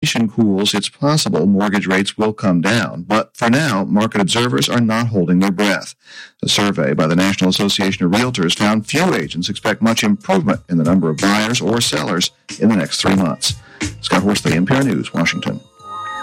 inflation cools, it's possible mortgage rates will come down. But for now, market observers are not holding their breath. A survey by the National Association of Realtors found few agents expect much improvement in the number of buyers or sellers in the next 3 months. Scott Horsley, NPR News, Washington.